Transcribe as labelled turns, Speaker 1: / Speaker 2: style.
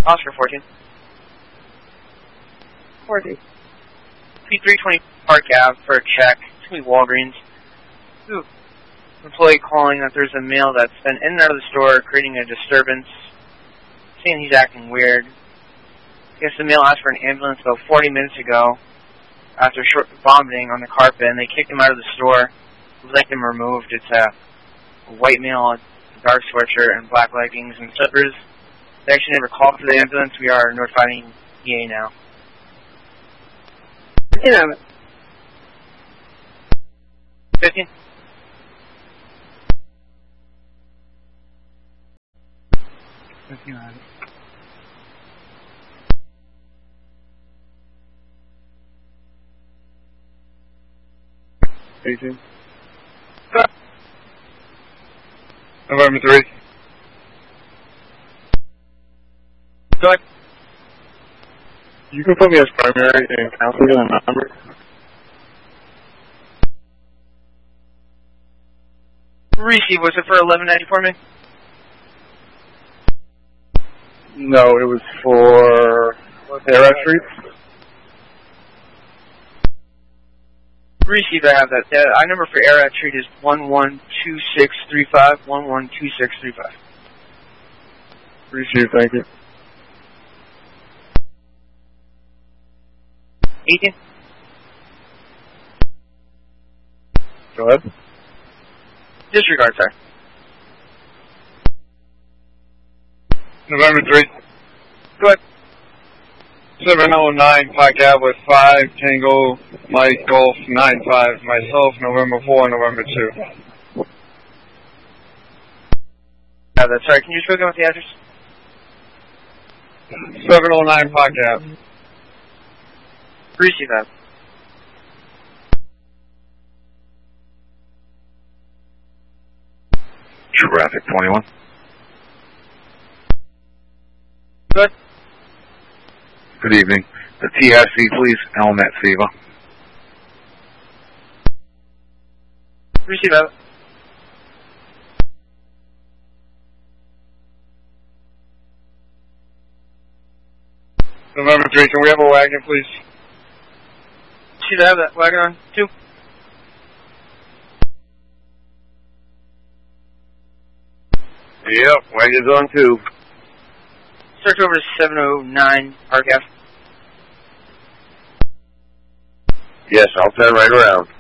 Speaker 1: Oscar 14.
Speaker 2: 14.
Speaker 1: P320 Park Ave for a check. It's going to be Walgreens. Ooh. Employee calling that there's a male that's been in and out of the store creating a disturbance. Saying he's acting weird. I guess the male asked for an ambulance about 40 minutes ago after short vomiting on the carpet, and they kicked him out of the store. We'd like him removed. It's a white male, a dark sweatshirt, and black leggings and slippers. They actually never called for the ambulance. We are notifying EA now.
Speaker 2: 15 of it.
Speaker 1: 15. 15 of it.
Speaker 3: 18. November 3.
Speaker 1: Go ahead.
Speaker 3: You can put me as primary and counseling in a number.
Speaker 1: Receive, was it for 1194, man?
Speaker 3: No, it was for Arrow Street.
Speaker 1: Receive, I have that. I number for Air Street is 112635. 112635.
Speaker 3: Receive, thank you.
Speaker 1: 18.
Speaker 3: Go ahead.
Speaker 1: Disregard, sir.
Speaker 3: November 3.
Speaker 1: Go ahead.
Speaker 3: 709 Park Ave with 5 Tango Mike Golf 95. Myself, November 4, November 2.
Speaker 1: Yeah, that's right. Can you just go again with the address?
Speaker 3: 709 Park Ave.
Speaker 1: Receive that.
Speaker 4: Traffic 21.
Speaker 1: Good.
Speaker 4: Good evening. The TRC, please. Elmet Fever.
Speaker 1: Receive that.
Speaker 3: November 3, can we have a wagon, please?
Speaker 1: Should I have that wagon on? 2.
Speaker 4: Yep, wagon's on 2.
Speaker 1: Search over to 709 Park Ave.
Speaker 4: Yes, I'll turn right around.